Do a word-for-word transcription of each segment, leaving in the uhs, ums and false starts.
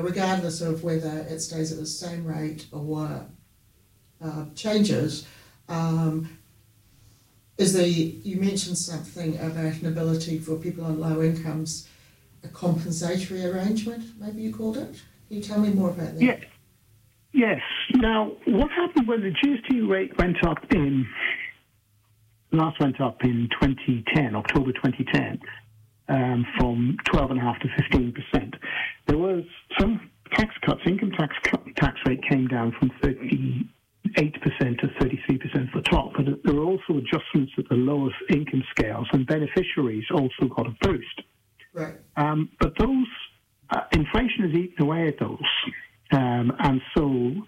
regardless of whether it stays at the same rate or uh, changes, um, is the, you mentioned something about an ability for people on low incomes, a compensatory arrangement, maybe you called it? Can you tell me more about that? Yes. Yes. Now, what happened when the G S T rate went up in, last went up in twenty ten, October twenty ten, um, from twelve point five to fifteen percent. There was some tax cuts, income tax cut, tax rate came down from thirty-eight percent to thirty-three percent at the top, but there were also adjustments at the lowest income scales, and beneficiaries also got a boost. Right. Um, but those, uh, inflation has eaten away at those. Um, and so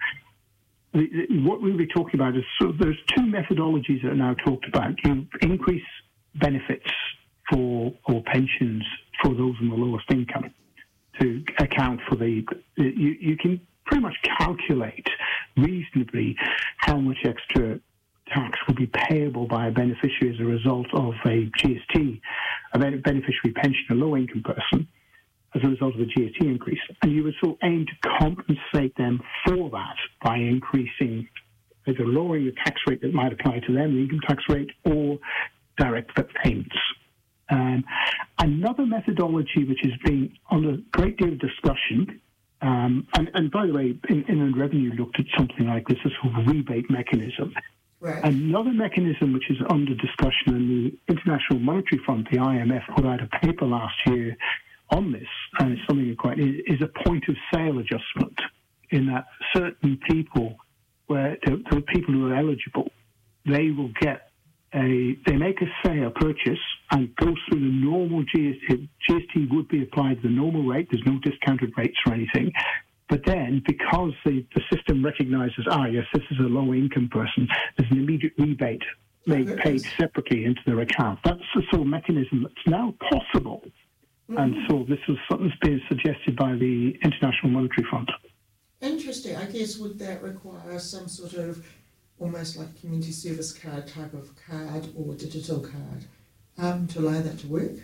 the, the, what we'll be talking about is, so there's two methodologies that are now talked about. You increase benefits for, or pensions for those in the lowest income to account for the, you, you can pretty much calculate reasonably how much extra tax will be payable by a beneficiary as a result of a G S T, a beneficiary pension, a low-income person, as a result of the G S T increase. And you would so aim to compensate them for that by increasing, either lowering the tax rate that might apply to them, the income tax rate, or direct payments. Um, another methodology which has been under a great deal of discussion, um, and, and by the way, in, in Revenue looked at something like this, this whole rebate mechanism. Right. Another mechanism which is under discussion, and the International Monetary Fund, the I M F, put out a paper last year on this, and it's something quite, is a point of sale adjustment, in that certain people, where the, the people who are eligible, they will get a, they make a sale purchase and go through the normal G S T. G S T would be applied to the normal rate, there's no discounted rates or anything. But then, because the, the system recognises, ah, yes, this is a low-income person, there's an immediate rebate made, paid separately into their account. That's the sort of mechanism that's now possible. Mm-hmm. And so this is something that's been suggested by the International Monetary Fund. Interesting. I guess, would that require some sort of almost like community service card type of card or digital card um, to allow that to work?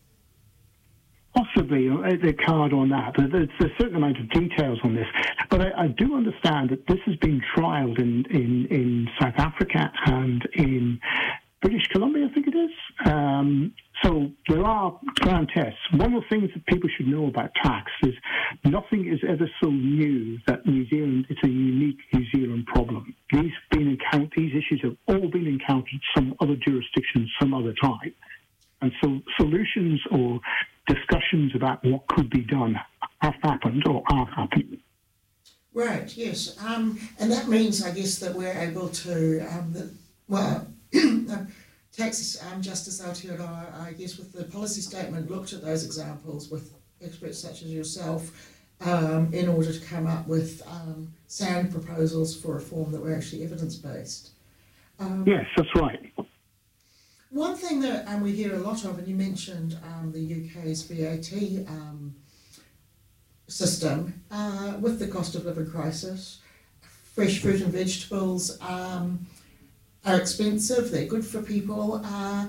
Possibly the card on that. There's a certain amount of details on this. But I, I do understand that this has been trialled in, in, in South Africa and in British Columbia, I think it is. Um, so there are ground tests. One of the things that people should know about tax is nothing is ever so new that New Zealand, it's a unique New Zealand problem. These, been encountered, these issues have all been encountered in some other jurisdictions some other time. And so solutions or discussions about what could be done have happened or are happening. Right, yes. Um, and that means, I guess, that we're able to, um, the, well, Tax um, Justice Aotearoa, I guess, with the policy statement, looked at those examples with experts such as yourself um, in order to come up with um, sound proposals for reform that were actually evidence-based. Um, yes, that's right. One thing that um, we hear a lot of, and you mentioned um, the U K's V A T um, system, uh, with the cost of living crisis, fresh fruit and vegetables um, are expensive, they're good for people. Uh,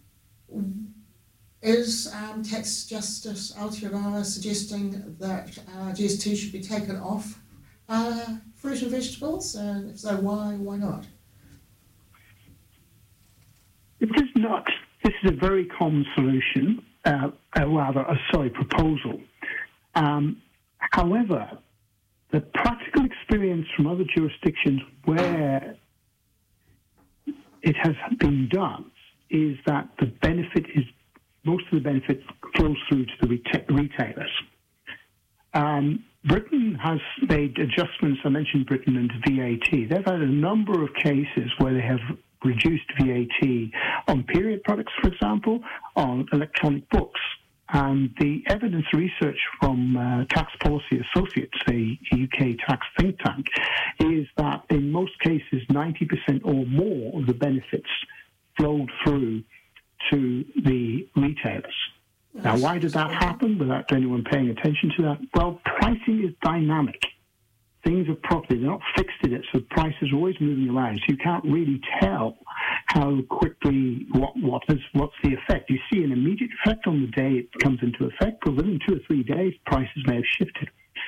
is um, Tax Justice Aotearoa suggesting that uh, G S T should be taken off uh, fruit and vegetables? And if so, why, why not? It is not. This is a very common solution, uh, uh, rather, a sorry, proposal. Um, however, the practical experience from other jurisdictions where it has been done is that the benefit is, most of the benefit flows through to the reta- retailers. Um, Britain has made adjustments, I mentioned Britain and V A T. They've had a number of cases where they have reduced V A T on period products, for example, on electronic books. And the evidence research from uh, Tax Policy Associates, a U K tax think tank, is that in most cases, ninety percent or more of the benefits flowed through to the retailers. Now, why did that happen without anyone paying attention to that? Well, pricing is dynamic. Things are property, they're not fixed in it, so prices are always moving around. So you can't really tell how quickly, what, what is, what's the effect. You see an immediate effect on the day it comes into effect, but within two or three days, prices may have shifted.